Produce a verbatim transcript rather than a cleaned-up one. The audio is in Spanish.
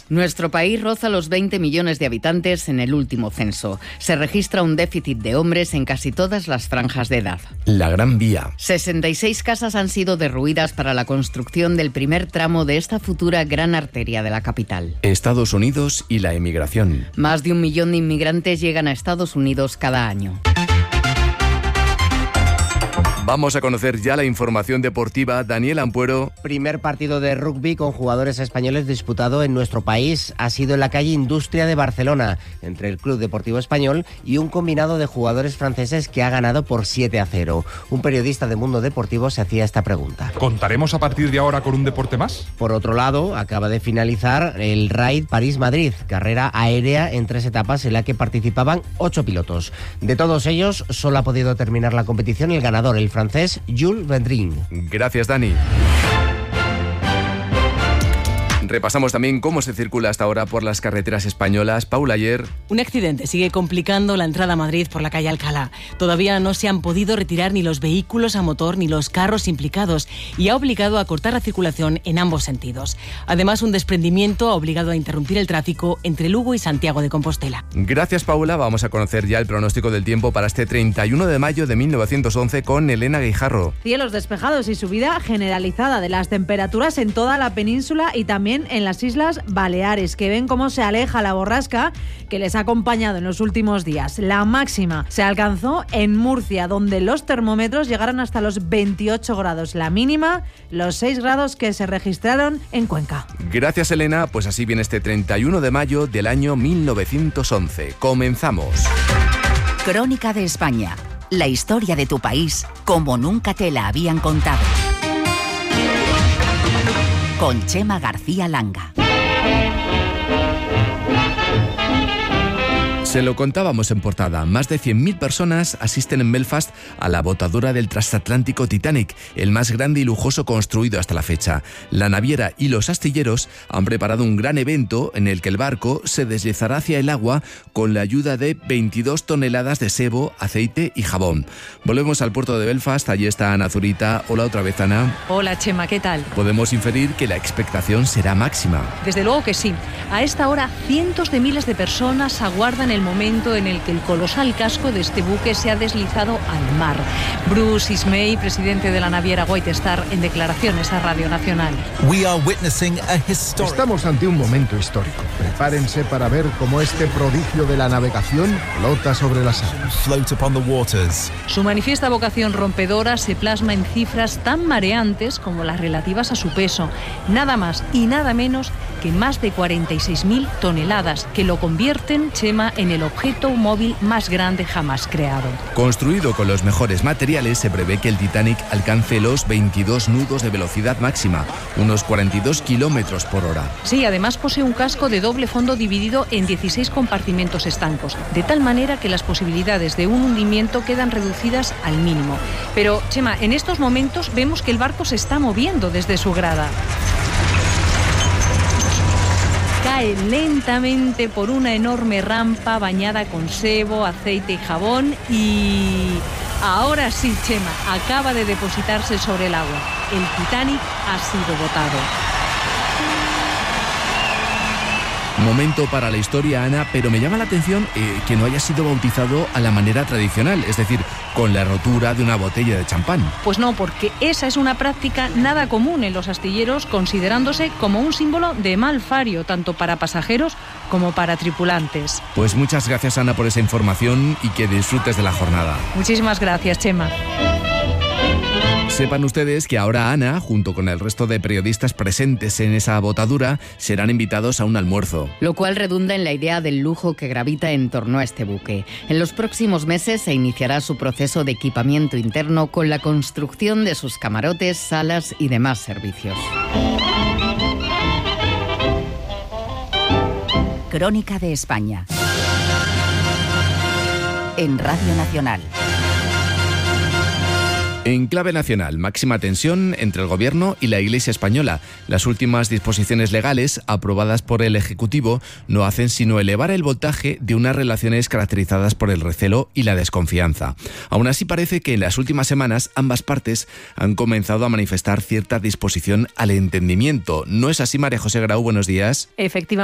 Nuestro país roza los veinte millones de habitantes en el último censo. Se registra un déficit de hombres en casi todas las franjas de edad. La Gran Vía. sesenta y seis casas han sido derruidas para la construcción del primer tramo de esta futura gran arteria de la capital. Estados Unidos y la emigración. Más de un millón de inmigrantes llegan a Estados Unidos cada año. Vamos a conocer ya la información deportiva. Daniel Ampuero. Primer partido de rugby con jugadores españoles disputado en nuestro país. Ha sido en la calle Industria de Barcelona, entre el Club Deportivo Español y un combinado de jugadores franceses que ha ganado por siete a cero. Un periodista de Mundo Deportivo se hacía esta pregunta. ¿Contaremos a partir de ahora con un deporte más? Por otro lado, acaba de finalizar el Raid París-Madrid, carrera aérea en tres etapas en la que participaban ocho pilotos. De todos ellos, solo ha podido terminar la competición el ganador, el francés Jules Vendrin. Gracias, Dani. Repasamos también cómo se circula hasta ahora por las carreteras españolas. Paula, ayer... Un accidente sigue complicando la entrada a Madrid por la calle Alcalá. Todavía no se han podido retirar ni los vehículos a motor ni los carros implicados y ha obligado a cortar la circulación en ambos sentidos. Además, un desprendimiento ha obligado a interrumpir el tráfico entre Lugo y Santiago de Compostela. Gracias, Paula. Vamos a conocer ya el pronóstico del tiempo para este treinta y uno de mayo de mil novecientos once con Elena Guijarro. Cielos despejados y subida generalizada de las temperaturas en toda la península y también en las Islas Baleares, que ven cómo se aleja la borrasca que les ha acompañado en los últimos días. La máxima se alcanzó en Murcia, donde los termómetros llegaron hasta los veintiocho grados. La mínima, los seis grados que se registraron en Cuenca. Gracias, Elena. Pues así viene este treinta y uno de mayo del año mil novecientos once. Comenzamos. Crónica de España. La historia de tu país como nunca te la habían contado. Con Chema García Langa. Se lo contábamos en portada. Más de cien mil personas asisten en Belfast a la botadura del transatlántico Titanic, el más grande y lujoso construido hasta la fecha. La naviera y los astilleros han preparado un gran evento en el que el barco se deslizará hacia el agua con la ayuda de veintidós toneladas de sebo, aceite y jabón. Volvemos al puerto de Belfast. Allí está Ana Zurita. Hola otra vez, Ana. Hola, Chema, ¿qué tal? Podemos inferir que la expectación será máxima. Desde luego que sí. A esta hora, cientos de miles de personas aguardan el momento en el que el colosal casco de este buque se ha deslizado al mar. Bruce Ismay, presidente de la naviera White Star, en declaraciones a Radio Nacional. Estamos ante un momento histórico. Prepárense para ver cómo este prodigio de la navegación flota sobre las aguas. Su manifiesta vocación rompedora se plasma en cifras tan mareantes como las relativas a su peso. Nada más y nada menos que más de cuarenta y seis mil toneladas, que lo convierten, Chema, en el objeto móvil más grande jamás creado. Construido con los mejores materiales, se prevé que el Titanic alcance los veintidós nudos de velocidad máxima, unos cuarenta y dos kilómetros por hora. Sí, además posee un casco de doble fondo dividido en dieciséis compartimentos estancos, de tal manera que las posibilidades de un hundimiento quedan reducidas al mínimo. Pero, Chema, en estos momentos vemos que el barco se está moviendo desde su grada. Cae lentamente por una enorme rampa bañada con sebo, aceite y jabón y... ahora sí, Chema, acaba de depositarse sobre el agua. El Titanic ha sido botado. Momento para la historia, Ana, pero me llama la atención eh, que no haya sido bautizado a la manera tradicional, es decir, con la rotura de una botella de champán. Pues no, porque esa es una práctica nada común en los astilleros, considerándose como un símbolo de mal fario, tanto para pasajeros como para tripulantes. Pues muchas gracias, Ana, por esa información y que disfrutes de la jornada. Muchísimas gracias, Chema. Sepan ustedes que ahora Ana, junto con el resto de periodistas presentes en esa botadura, serán invitados a un almuerzo. Lo cual redunda en la idea del lujo que gravita en torno a este buque. En los próximos meses se iniciará su proceso de equipamiento interno con la construcción de sus camarotes, salas y demás servicios. Crónica de España. En Radio Nacional. En clave nacional, máxima tensión entre el Gobierno y la Iglesia española. Las últimas disposiciones legales aprobadas por el Ejecutivo no hacen sino elevar el voltaje de unas relaciones caracterizadas por el recelo y la desconfianza. Aún así, parece que en las últimas semanas ambas partes han comenzado a manifestar cierta disposición al entendimiento. ¿No es así, María José Grau? Buenos días. Efectivamente.